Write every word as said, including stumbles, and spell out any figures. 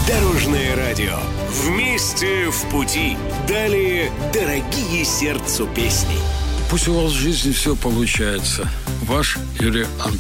Дорожное радио. Вместе в пути. Далее дорогие сердцу песни. Пусть у вас в жизни все получается. Ваш Юрий Антонов.